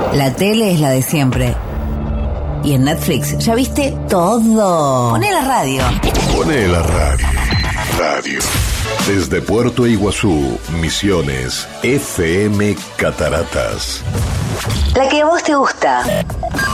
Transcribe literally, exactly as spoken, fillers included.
La tele es la de siempre. Y en Netflix ya viste todo. Poné la radio. Poné la radio. Radio. Desde Puerto Iguazú, Misiones, F M Cataratas. La que a vos te gusta.